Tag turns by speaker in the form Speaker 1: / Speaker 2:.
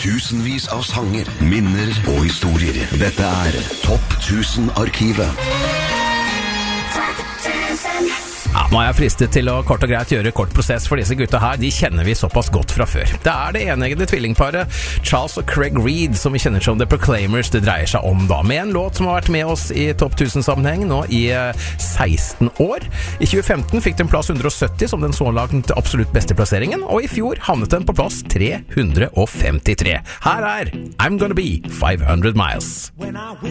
Speaker 1: Tusenvis av sanger, minner og historier. Dette Topp 1000-arkivet.
Speaker 2: Ja, nå jeg fristet til å kort og greit gjøre kort prosess for disse gutta her. De kjenner vi såpass godt fra før. Det det eneggede tvillingparet Charles og Craig Reed som vi kjenner som The Proclaimers det dreier seg om da, med en låt som har vært med oss i Topp 1000-sammenheng nå i 16 år. I 2015 fikk den plass 170 som den så langt absolutt beste plasseringen, og i fjor havnet den på plass 353. Her I'm Gonna Be 500 Miles.
Speaker 3: When I